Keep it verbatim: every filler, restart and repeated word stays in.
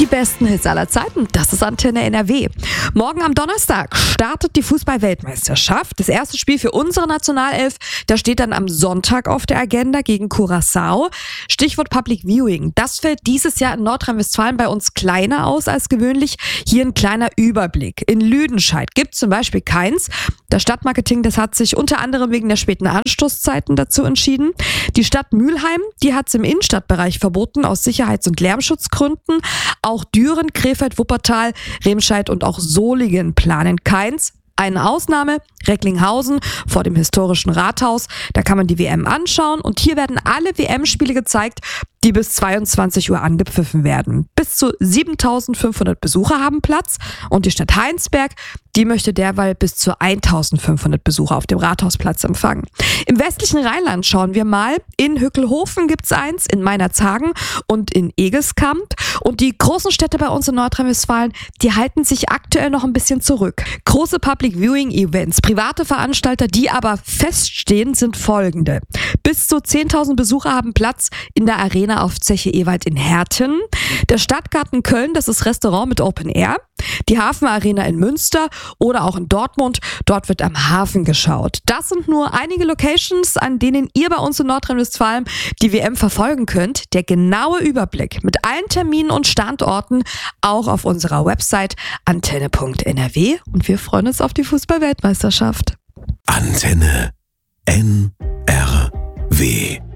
Die besten Hits aller Zeiten, das ist Antenne N R W. Morgen am Donnerstag startet die Fußball-Weltmeisterschaft. Das erste Spiel für unsere Nationalelf, das steht dann am Sonntag auf der Agenda gegen Curaçao. Stichwort Public Viewing. Das fällt dieses Jahr in Nordrhein-Westfalen bei uns kleiner aus als gewöhnlich. Hier ein kleiner Überblick. In Lüdenscheid gibt es zum Beispiel keins. Das Stadtmarketing, das hat sich unter anderem wegen der späten Anstoßzeiten dazu entschieden. Die Stadt Mülheim, die hat es im Innenstadtbereich verboten aus Sicherheits- und Lärmschutzgründen. Auch Düren, Krefeld, Wuppertal, Remscheid und auch Solingen planen keins. Eine Ausnahme, Recklinghausen vor dem historischen Rathaus. Da kann man die W M anschauen und hier werden alle W M-Spiele gezeigt, die bis zweiundzwanzig Uhr angepfiffen werden. Bis zu siebentausendfünfhundert Besucher haben Platz und die Stadt Heinsberg, die möchte derweil bis zu eintausendfünfhundert Besucher auf dem Rathausplatz empfangen. Im westlichen Rheinland schauen wir mal. In Hückelhofen gibt's eins, in Meinerzhagen und in Egelskamp. Und die großen Städte bei uns in Nordrhein-Westfalen, die halten sich aktuell noch ein bisschen zurück. Große Public Viewing Events, private Veranstalter, die aber feststehen, sind folgende. Bis zu zehntausend Besucher haben Platz in der Arena auf Zeche Ewald in Herten. Der Stadtgarten Köln, das ist Restaurant mit Open Air. Die Hafenarena in Münster oder auch in Dortmund. Dort wird am Hafen geschaut. Das sind nur einige Locations, an denen ihr bei uns in Nordrhein-Westfalen die W M verfolgen könnt. Der genaue Überblick mit allen Terminen und Standorten auch auf unserer Website antenne punkt n r w und wir freuen uns auf die Fußball-Weltmeisterschaft. Antenne N R W